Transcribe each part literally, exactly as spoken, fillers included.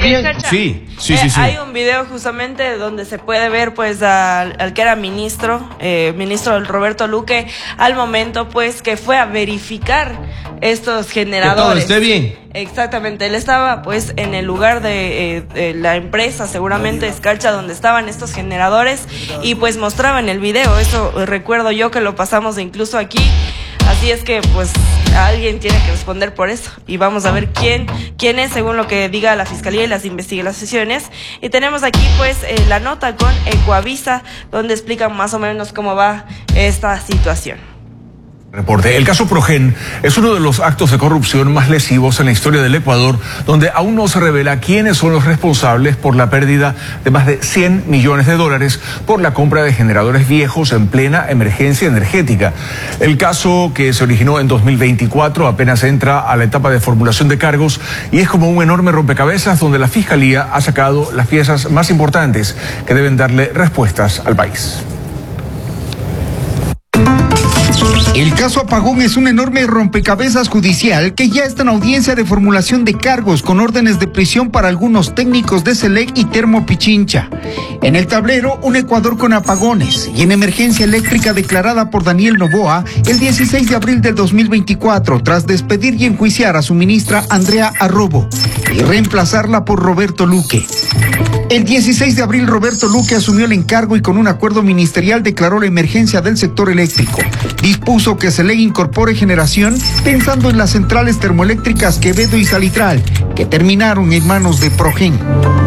bien. Escarcha, Sí, sí, eh, sí, sí. Hay un video justamente donde se puede ver pues al, al que era ministro, eh, ministro Roberto Luque, al momento pues que fue a verificar estos generadores. Que todo esté bien. Exactamente, él estaba pues en el lugar de, eh, de la empresa, seguramente Escarcha, donde estaban estos generadores, y pues mostraba en el video, eso recuerdo yo que lo pasamos incluso aquí. Así es que pues alguien tiene que responder por eso y vamos a ver quién quién es según lo que diga la fiscalía y las investigaciones. Y tenemos aquí pues eh, la nota con Ecuavisa, donde explican más o menos cómo va esta situación. Reporte. El caso Progen es uno de los actos de corrupción más lesivos en la historia del Ecuador, donde aún no se revela quiénes son los responsables por la pérdida de más de cien millones de dólares por la compra de generadores viejos en plena emergencia energética. El caso, que se originó en dos mil veinticuatro, apenas entra a la etapa de formulación de cargos y es como un enorme rompecabezas donde la Fiscalía ha sacado las piezas más importantes que deben darle respuestas al país. El caso Apagón es un enorme rompecabezas judicial que ya está en audiencia de formulación de cargos con órdenes de prisión para algunos técnicos de Selec y Termo Pichincha. En el tablero, un Ecuador con apagones y en emergencia eléctrica declarada por Daniel Noboa el dieciséis de abril del dos mil veinticuatro, tras despedir y enjuiciar a su ministra Andrea Arrobo y reemplazarla por Roberto Luque. El dieciséis de abril, Roberto Luque asumió el encargo y con un acuerdo ministerial declaró la emergencia del sector eléctrico. Dispuso que Selec incorpore generación pensando en las centrales termoeléctricas Quevedo y Salitral, que terminaron en manos de Progen.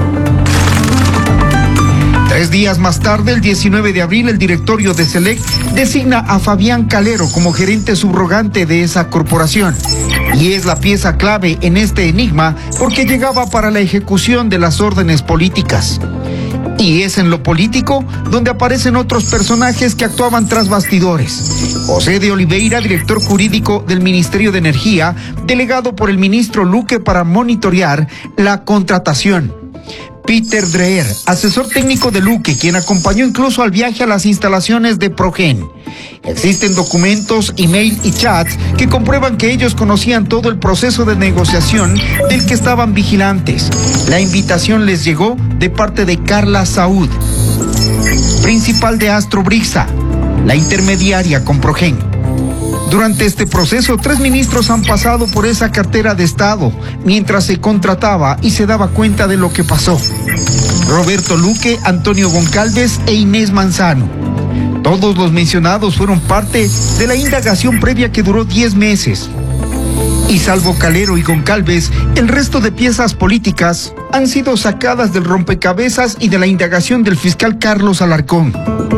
Tres días más tarde, el diecinueve de abril, el directorio de Selec designa a Fabián Calero como gerente subrogante de esa corporación. Y es la pieza clave en este enigma porque llegaba para la ejecución de las órdenes políticas. Y es en lo político donde aparecen otros personajes que actuaban tras bastidores. José de Oliveira, director jurídico del Ministerio de Energía, delegado por el ministro Luque para monitorear la contratación. Peter Dreher, asesor técnico de Luque, quien acompañó incluso al viaje a las instalaciones de Progen. Existen documentos, email y chats que comprueban que ellos conocían todo el proceso de negociación del que estaban vigilantes. La invitación les llegó de parte de Carla Saúd, principal de Astrobrixa, la intermediaria con Progen. Durante este proceso, tres ministros han pasado por esa cartera de Estado, mientras se contrataba y se daba cuenta de lo que pasó. Roberto Luque, Antonio Goncalves e Inés Manzano. Todos los mencionados fueron parte de la indagación previa que duró diez meses. Y salvo Calero y Goncalves, el resto de piezas políticas han sido sacadas del rompecabezas y de la indagación del fiscal Carlos Alarcón.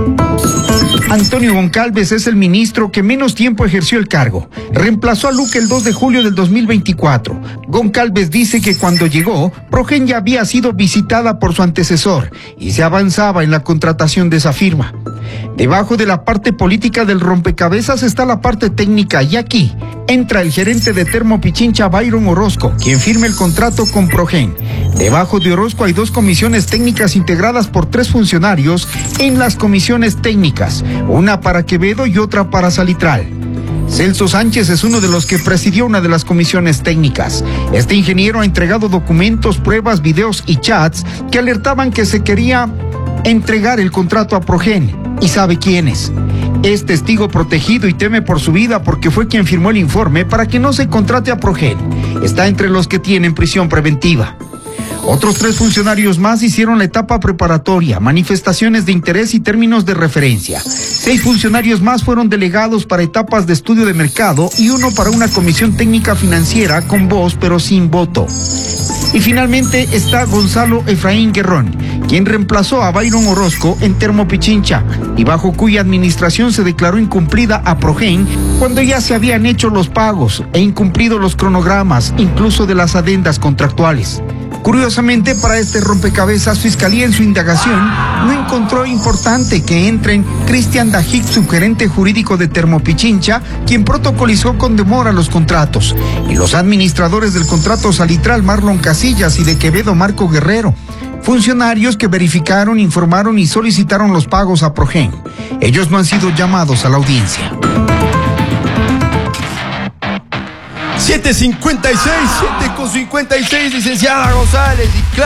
Antonio Goncalves es el ministro que menos tiempo ejerció el cargo. Reemplazó a Luque el dos de julio del dos mil veinticuatro. Goncalves dice que cuando llegó, Progen ya había sido visitada por su antecesor y se avanzaba en la contratación de esa firma. Debajo de la parte política del rompecabezas está la parte técnica y aquí entra el gerente de Termo Pichincha, Byron Orozco, quien firma el contrato con Progen. Debajo de Orozco hay dos comisiones técnicas integradas por tres funcionarios en las comisiones técnicas, una para Quevedo y otra para Salitral. Celso Sánchez es uno de los que presidió una de las comisiones técnicas. Este ingeniero ha entregado documentos, pruebas, videos y chats que alertaban que se quería entregar el contrato a Progen. ¿Y sabe quién es? Es testigo protegido y teme por su vida porque fue quien firmó el informe para que no se contrate a Progen. Está entre los que tienen prisión preventiva. Otros tres funcionarios más hicieron la etapa preparatoria, manifestaciones de interés y términos de referencia. Seis funcionarios más fueron delegados para etapas de estudio de mercado y uno para una comisión técnica financiera con voz pero sin voto. Y finalmente está Gonzalo Efraín Guerrón, quien reemplazó a Byron Orozco en Termo Pichincha y bajo cuya administración se declaró incumplida a Progen cuando ya se habían hecho los pagos e incumplido los cronogramas, incluso de las adendas contractuales. Curiosamente, para este rompecabezas, Fiscalía en su indagación no encontró importante que entren Cristian Dajic, subgerente jurídico de Termo Pichincha, quien protocolizó con demora los contratos, y los administradores del contrato Salitral, Marlon Casillas, y de Quevedo, Marco Guerrero. Funcionarios que verificaron, informaron y solicitaron los pagos a Progen. Ellos no han sido llamados a la audiencia. siete cincuenta y seis, siete con cincuenta y seis, licenciada González. Y claro.